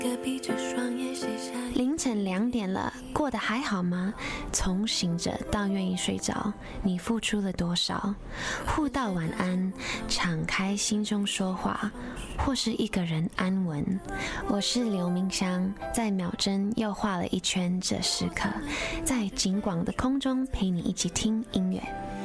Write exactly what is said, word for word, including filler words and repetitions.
隔壁这双眼写下凌晨两点了，过得还好吗？从醒着到愿意睡着，你付出了多少？互道晚安，敞开心中说话，或是一个人安稳。我是刘明香，在秒针又画了一圈这时刻，在景广的空中陪你一起听音乐。